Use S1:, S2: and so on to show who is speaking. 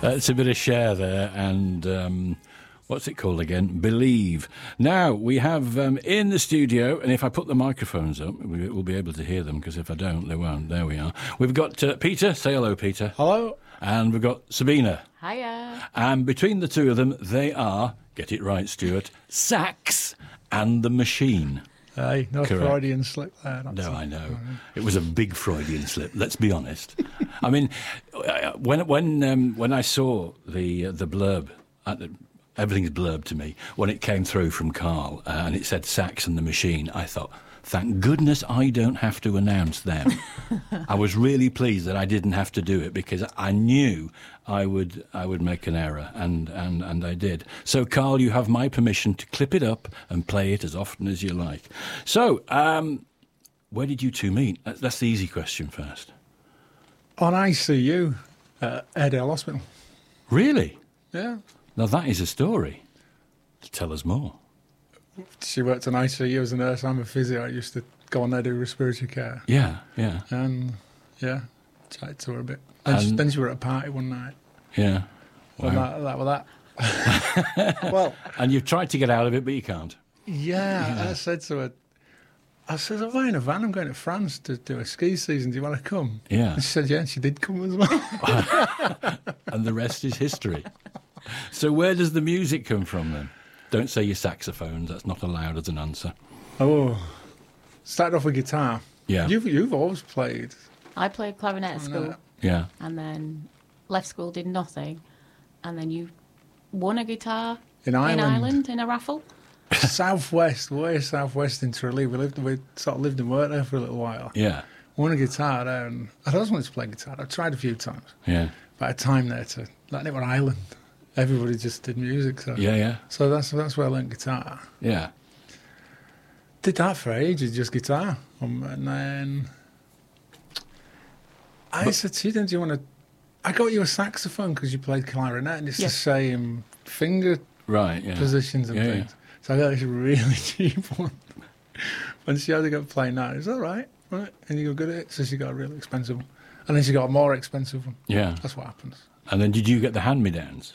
S1: It's a bit of Cher there, and what's it called again? Believe. Now, we have in the studio, and if I put the microphones up, we'll be able to hear them, because if I don't, they won't. There we are. We've got Peter. Say hello, Peter.
S2: Hello.
S1: And we've got Sabina.
S3: Hiya.
S1: And between the two of them, they are, get it right, Stuart, Sax and the Machine.
S2: Hey, no
S1: Correct.
S2: Freudian slip there.
S1: No, I know. It was a big Freudian slip, let's be honest. I mean, when I saw the blurb, everything's blurb to me, when it came through from Carl and it said Sax and the Machine, I thought, thank goodness I don't have to announce them. I was really pleased that I didn't have to do it, because I knew I would make an error, and I did. So, Carl, you have my permission to clip it up and play it as often as you like. So, where did you two meet? That's the easy question first.
S2: On ICU at Airedale Hospital.
S1: Really?
S2: Yeah.
S1: Now, that is a story. Tell us more.
S2: She worked on ICU as a nurse. I'm a physio. I used to go on there do respiratory care.
S1: Yeah, yeah.
S2: And, yeah, chatted to her a bit. And then she were at a party one night.
S1: Yeah.
S2: Wow. And that was that. Well,
S1: and you've tried to get out of it, but you can't.
S2: Yeah, I said to her, I'm buying a van. I'm going to France to do a ski season. Do you want to come?
S1: Yeah.
S2: And she said, yeah, and she did come as well.
S1: And the rest is history. So where does the music come from, then? Don't say your saxophones. That's not allowed as an answer.
S2: Oh, started off with guitar.
S1: Yeah.
S2: You've always played.
S3: I played clarinet at school.
S1: Yeah.
S3: And then left school, did nothing. And then you won a guitar
S2: In Ireland
S3: in a raffle.
S2: Southwest, way southwest in Tralee. We sort of lived and worked there for a little while.
S1: Yeah.
S2: Won a guitar there, and I always wanted to play guitar. I've tried a few times.
S1: Yeah.
S2: But I had time there and it was Ireland. Everybody just did music. So.
S1: Yeah.
S2: So that's where I learned guitar.
S1: Yeah.
S2: Did that for ages, just guitar. And then I said to you, do you want to... I got you a saxophone because you played clarinet, and it's the same finger positions and things. Yeah. So I got this really cheap one. When she had to go play that, it's all right, and you go good at it. So she got a really expensive one. And then she got a more expensive one.
S1: Yeah.
S2: That's what happens.
S1: And then did you get the hand-me-downs?